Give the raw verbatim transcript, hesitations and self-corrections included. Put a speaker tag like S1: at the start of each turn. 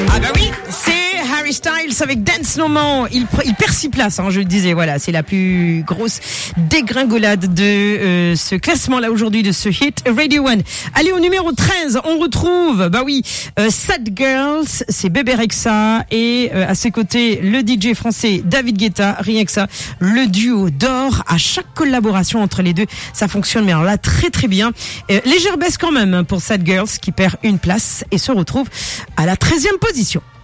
S1: Ah bah oui, c'est Harry Styles avec Dance No More. Il, il perd six places, hein, je le disais. Voilà, c'est la plus grosse dégringolade de euh, ce classement-là aujourd'hui, de ce hit Radio One. Allez, au numéro treize, on retrouve, bah oui, euh, Sad Girls, c'est Bébé Rexha et euh, à ses côtés le D J français David Guetta. Rien que ça, le duo d'or. À chaque collaboration entre les deux, ça fonctionne, mais alors là, très très bien. Euh, légère baisse quand même pour Sad Girls qui perd une place et se retrouve à la treizième position.